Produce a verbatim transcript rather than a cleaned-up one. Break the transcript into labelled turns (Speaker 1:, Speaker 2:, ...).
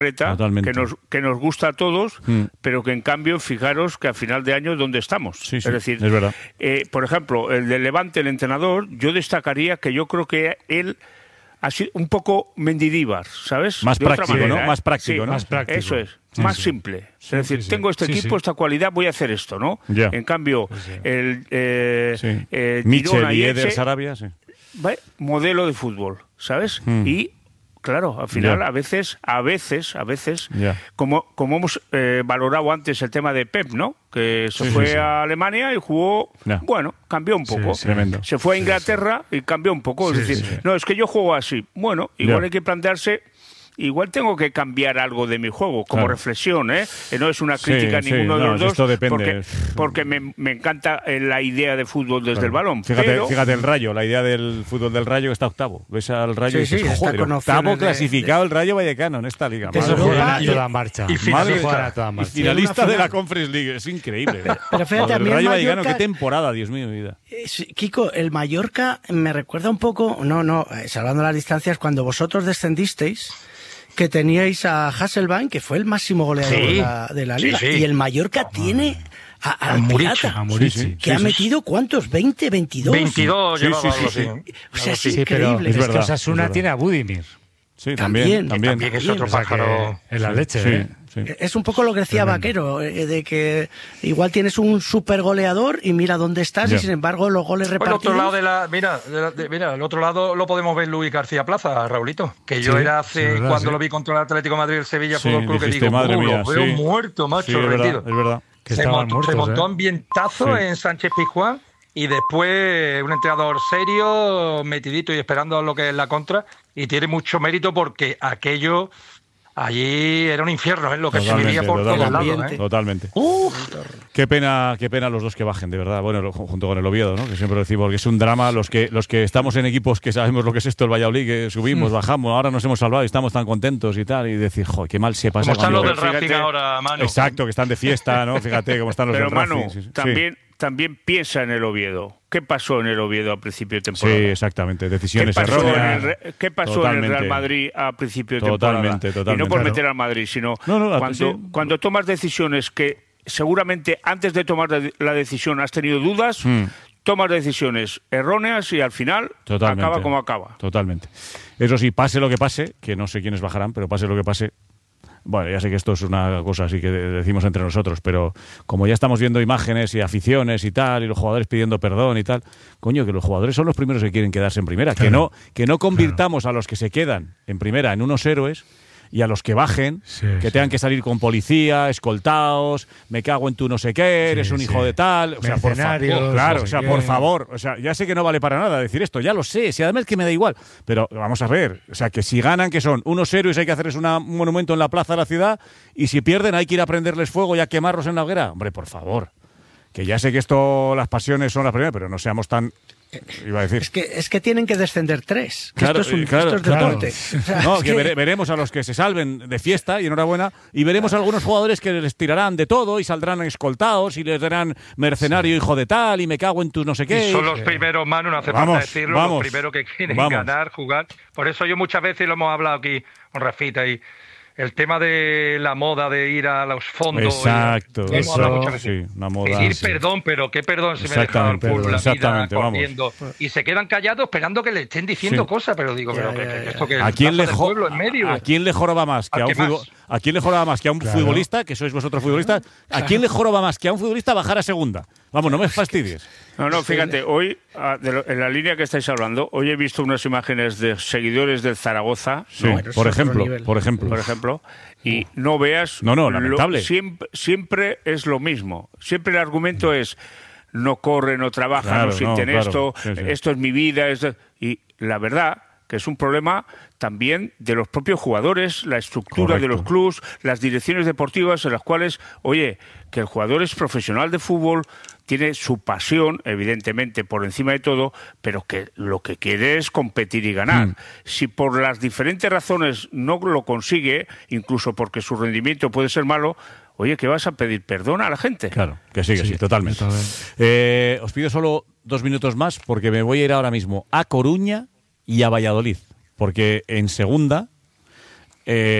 Speaker 1: que nos, que nos gusta a todos, mm. pero que en cambio, fijaros que a final de año, ¿dónde estamos?
Speaker 2: Sí,
Speaker 1: es
Speaker 2: sí,
Speaker 1: decir,
Speaker 2: es verdad.
Speaker 1: Eh, por ejemplo, el de Levante, el entrenador, yo destacaría que yo creo que él ha sido un poco Mendidíbar, ¿sabes?
Speaker 2: Más
Speaker 1: de
Speaker 2: práctico,
Speaker 1: manera,
Speaker 2: ¿no?
Speaker 1: ¿eh?
Speaker 2: Más práctico,
Speaker 1: sí,
Speaker 2: ¿no?
Speaker 3: Más práctico.
Speaker 1: Eso es,
Speaker 3: sí,
Speaker 1: más
Speaker 3: sí.
Speaker 1: simple.
Speaker 3: Sí,
Speaker 1: es decir,
Speaker 3: sí, sí.
Speaker 1: tengo este
Speaker 3: sí,
Speaker 1: equipo,
Speaker 3: sí.
Speaker 1: esta cualidad, voy a hacer esto, ¿no?
Speaker 2: Yeah.
Speaker 1: En cambio,
Speaker 3: sí, sí.
Speaker 1: el eh,
Speaker 2: sí.
Speaker 1: eh,
Speaker 2: Michel y Eder
Speaker 1: Elche,
Speaker 2: Sarabia, sí.
Speaker 1: ¿vale? Modelo de fútbol, ¿sabes?
Speaker 2: Mm.
Speaker 1: Y claro, al final,
Speaker 2: Yeah.
Speaker 1: a veces, a veces, a veces,
Speaker 2: Yeah.
Speaker 1: como, como hemos eh, valorado antes el tema de Pep, ¿no? Que se
Speaker 2: Sí,
Speaker 1: fue
Speaker 2: sí, sí.
Speaker 1: a Alemania y jugó,
Speaker 2: Yeah.
Speaker 1: bueno, cambió un poco.
Speaker 3: Sí, sí.
Speaker 2: Tremendo.
Speaker 1: Se fue a
Speaker 3: Sí,
Speaker 1: Inglaterra y cambió un poco.
Speaker 3: Sí,
Speaker 1: es decir,
Speaker 3: sí.
Speaker 1: no, es que yo juego así. Bueno, igual
Speaker 2: Yeah.
Speaker 1: hay que plantearse... Igual tengo que cambiar algo de mi juego, como
Speaker 2: Claro.
Speaker 1: reflexión, ¿eh? No es una crítica
Speaker 2: Sí,
Speaker 1: a ninguno
Speaker 2: sí,
Speaker 1: de
Speaker 2: no,
Speaker 1: los dos,
Speaker 2: esto depende.
Speaker 1: porque, porque me, me encanta eh, la idea de fútbol desde
Speaker 2: Claro.
Speaker 1: el balón.
Speaker 2: Fíjate,
Speaker 1: pero...
Speaker 2: fíjate el Rayo, la idea del fútbol del Rayo que está octavo. Ves al Rayo
Speaker 4: Sí,
Speaker 2: y dices,
Speaker 4: sí, está
Speaker 2: joder,
Speaker 4: con
Speaker 2: octavo
Speaker 4: opciones de-
Speaker 2: clasificado el Rayo Vallecano en esta liga.
Speaker 4: De
Speaker 2: Madre
Speaker 3: Eso
Speaker 4: Europa
Speaker 2: mía.
Speaker 3: juegan a
Speaker 4: y-
Speaker 3: toda marcha.
Speaker 4: y
Speaker 3: Madre
Speaker 4: finalista.
Speaker 3: juegan a toda
Speaker 2: Y
Speaker 3: marcha.
Speaker 2: finalista
Speaker 4: Una
Speaker 2: de la
Speaker 4: final-
Speaker 2: Conference League, es increíble.
Speaker 4: Pero fíjate,
Speaker 2: Lo
Speaker 4: a
Speaker 2: del
Speaker 4: mí el
Speaker 2: Rayo Vallecano,
Speaker 4: Mallorca-
Speaker 2: qué temporada, Dios mío, mi vida.
Speaker 4: Eh, sí, Kiko, el Mallorca me recuerda un poco, no, no, eh, salvando las distancias, cuando vosotros descendisteis, que teníais a Hasselbaink, que fue el máximo goleador
Speaker 5: Sí.
Speaker 4: de la, de la
Speaker 5: Sí,
Speaker 4: liga.
Speaker 5: sí.
Speaker 4: Y el Mallorca tiene a, a
Speaker 5: A Murici,
Speaker 4: Pirata,
Speaker 3: A Murici.
Speaker 2: Sí, sí.
Speaker 4: que ha metido, ¿cuántos? ¿veinte, veintidós?
Speaker 5: veintidós
Speaker 2: Sí,
Speaker 5: llevaba
Speaker 2: sí,
Speaker 5: algo
Speaker 2: sí,
Speaker 5: así.
Speaker 2: sí.
Speaker 4: O sea, es
Speaker 3: Sí, pero
Speaker 4: increíble.
Speaker 3: es,
Speaker 2: Es
Speaker 3: que
Speaker 2: verdad,
Speaker 3: Osasuna
Speaker 2: es verdad.
Speaker 3: tiene a Budimir.
Speaker 2: Sí,
Speaker 4: También,
Speaker 2: también, también.
Speaker 5: También es otro
Speaker 3: O sea
Speaker 5: pájaro.
Speaker 3: que en la leche,
Speaker 2: Sí,
Speaker 3: ¿eh?
Speaker 2: sí.
Speaker 4: Es un poco lo que decía
Speaker 3: Tremendo.
Speaker 4: Vaquero, eh, de que igual tienes un super goleador y mira dónde estás
Speaker 2: Ya.
Speaker 4: y sin embargo los goles
Speaker 5: Por el
Speaker 4: repartidos...
Speaker 5: otro lado de la, mira, de la- de- mira, el otro lado lo podemos ver Luis García Plaza, Raulito, que yo
Speaker 3: Sí,
Speaker 5: era
Speaker 3: sí,
Speaker 5: hace
Speaker 3: verdad,
Speaker 5: cuando
Speaker 3: sí.
Speaker 5: lo vi contra el Atlético de Madrid, el Sevilla
Speaker 2: Sí,
Speaker 5: Fútbol Club, que
Speaker 2: dijiste,
Speaker 5: digo,
Speaker 2: madre
Speaker 5: "Uh,
Speaker 2: mía,
Speaker 5: lo veo
Speaker 2: sí.
Speaker 5: muerto, macho,
Speaker 2: Sí, es verdad,
Speaker 5: rendido".
Speaker 2: es verdad.
Speaker 3: Que
Speaker 5: se,
Speaker 3: estaban
Speaker 5: montó,
Speaker 3: muertos,
Speaker 5: se montó
Speaker 3: ¿eh?
Speaker 5: ambientazo
Speaker 2: Sí.
Speaker 5: en Sánchez Pizjuán y después un entrenador serio, metidito y esperando lo que es la contra, y tiene mucho mérito porque aquello allí era un infierno, ¿eh? Lo que se
Speaker 2: Totalmente,
Speaker 5: vivía por todos
Speaker 2: totalmente,
Speaker 5: lados, ¿eh?
Speaker 2: totalmente.
Speaker 5: Uf,
Speaker 2: Qué pena, qué pena los dos que bajen, de verdad. Bueno, lo- junto con el Oviedo, ¿no? Que siempre lo decimos, porque es un drama. Los que los que estamos en equipos que sabemos lo que es esto, el Valladolid, que subimos, bajamos, ahora nos hemos salvado y estamos tan contentos y tal, y decir, joder, qué mal se pasa.
Speaker 5: como están los
Speaker 2: cuando-
Speaker 5: del Racing
Speaker 1: Fíjate.
Speaker 5: ahora, Manu.
Speaker 2: Exacto, que están de fiesta, ¿no? Fíjate cómo están los
Speaker 1: Pero
Speaker 2: del
Speaker 1: Manu,
Speaker 2: Racing. Sí, sí.
Speaker 1: también, también piensa en el Oviedo. ¿Qué pasó en el Oviedo a principio de
Speaker 2: Sí,
Speaker 1: temporada?
Speaker 2: exactamente.
Speaker 1: ¿Qué
Speaker 2: Decisiones
Speaker 1: pasó, en el,
Speaker 2: erróneas.
Speaker 1: Re- ¿Qué pasó en el
Speaker 2: Totalmente.
Speaker 1: Real Madrid a principio de
Speaker 2: Totalmente,
Speaker 1: temporada?
Speaker 2: totalmente.
Speaker 1: Y no por
Speaker 2: Claro.
Speaker 1: meter al Madrid, sino
Speaker 2: No, no, la-
Speaker 1: cuando,
Speaker 2: sí.
Speaker 1: cuando tomas decisiones que seguramente antes de tomar de- la decisión has tenido dudas,
Speaker 2: Mm.
Speaker 1: tomas decisiones erróneas y al final
Speaker 2: Totalmente.
Speaker 1: acaba como acaba.
Speaker 2: Totalmente. Eso sí, pase lo que pase, que no sé quiénes bajarán, pero pase lo que pase. Bueno, ya sé que esto es una cosa así que decimos entre nosotros, pero como ya estamos viendo imágenes y aficiones y tal, y los jugadores pidiendo perdón y tal, coño, que los jugadores son los primeros que quieren quedarse en primera. Que no, que no convirtamos a los que se quedan en primera en unos héroes y a los que bajen,
Speaker 3: Sí,
Speaker 2: que
Speaker 3: sí.
Speaker 2: tengan que salir con policía, escoltados, me cago en tu no sé qué, eres
Speaker 3: Sí,
Speaker 2: un
Speaker 3: sí.
Speaker 2: hijo de tal. O sea, por
Speaker 3: Mercenarios,
Speaker 2: favor, claro,
Speaker 3: no
Speaker 2: o
Speaker 3: sé
Speaker 2: sea,
Speaker 3: qué.
Speaker 2: por favor. O sea, ya sé que no vale para nada decir esto, ya lo sé, si además que me da igual. Pero vamos a ver, o sea, que si ganan, que son unos héroes, hay que hacerles una- un monumento en la plaza de la ciudad, y si pierden, hay que ir a prenderles fuego y a quemarlos en la hoguera. Hombre, por favor. Que ya sé que esto, las pasiones son las primeras, pero no seamos tan. Iba a decir.
Speaker 4: Es que, es que tienen que descender tres. que
Speaker 2: Claro,
Speaker 4: esto es, un,
Speaker 2: claro,
Speaker 4: esto es
Speaker 3: claro.
Speaker 4: deporte. O sea,
Speaker 2: No,
Speaker 4: es
Speaker 2: que
Speaker 4: que-
Speaker 2: vere- veremos a los que se salven de fiesta y enhorabuena, y veremos a algunos jugadores que les tirarán de todo y saldrán escoltados y les darán mercenario hijo de tal y me cago en tu no sé qué.
Speaker 5: Y son los primeros, Manu, no hace
Speaker 2: Vamos,
Speaker 5: falta decirlo,
Speaker 2: vamos,
Speaker 5: los primeros que quieren
Speaker 2: vamos.
Speaker 5: ganar, jugar. Por eso yo muchas veces lo hemos hablado aquí con Rafita y el tema de la moda de ir a los fondos.
Speaker 2: Exacto,
Speaker 5: y- hemos hablado
Speaker 2: eso,
Speaker 5: muchas veces.
Speaker 2: sí, una moda.
Speaker 5: Pedir
Speaker 2: sí.
Speaker 5: perdón, pero qué perdón si me he dejado el
Speaker 2: Exactamente,
Speaker 5: pueblo, la vida
Speaker 2: exactamente, vamos.
Speaker 5: corriendo. Y se quedan callados esperando que le estén diciendo
Speaker 2: Sí.
Speaker 5: cosas, pero digo,
Speaker 4: Ya,
Speaker 5: pero
Speaker 4: ya,
Speaker 5: que,
Speaker 4: ya,
Speaker 5: que esto que
Speaker 2: ¿A quién, le
Speaker 5: pasa del
Speaker 2: jo-
Speaker 5: pueblo en medio.
Speaker 2: ¿A quién le joroba más que a
Speaker 5: ¿Al
Speaker 2: un
Speaker 5: que más?
Speaker 2: futbol- ¿A quién le joroba más que a un
Speaker 3: Claro.
Speaker 2: futbolista, que sois vosotros futbolistas? ¿A quién le joroba más que a un futbolista bajar a segunda? Vamos, no me fastidies.
Speaker 1: No, no, fíjate, hoy, ah, de lo- en la línea que estáis hablando, hoy he visto unas imágenes de seguidores del Zaragoza,
Speaker 2: Sí,
Speaker 1: ¿no?
Speaker 4: Bueno, eso
Speaker 2: por
Speaker 4: es otro
Speaker 2: ejemplo,
Speaker 4: nivel.
Speaker 2: por ejemplo.
Speaker 1: por ejemplo, y no veas...
Speaker 2: No, no,
Speaker 1: lo-
Speaker 2: lamentable.
Speaker 1: siempre, siempre es lo mismo. Siempre el argumento es no corre, no trabaja,
Speaker 2: Claro,
Speaker 1: no sienten
Speaker 2: no, claro.
Speaker 1: esto,
Speaker 2: Sí, sí.
Speaker 1: esto es mi vida. Es de- Y la verdad que es un problema también de los propios jugadores, la estructura
Speaker 2: Correcto.
Speaker 1: de los clubs, las direcciones deportivas en las cuales, oye, que el jugador es profesional de fútbol, tiene su pasión, evidentemente, por encima de todo, pero que lo que quiere es competir y ganar.
Speaker 2: Mm.
Speaker 1: Si por las diferentes razones no lo consigue, incluso porque su rendimiento puede ser malo, oye, ¿qué vas a pedir perdón a la gente?
Speaker 2: Claro, que sí, que sí,
Speaker 3: Sí,
Speaker 2: totalmente.
Speaker 3: totalmente.
Speaker 2: Eh, os pido solo dos minutos más porque me voy a ir ahora mismo a Coruña y a Valladolid, porque en segunda... eh,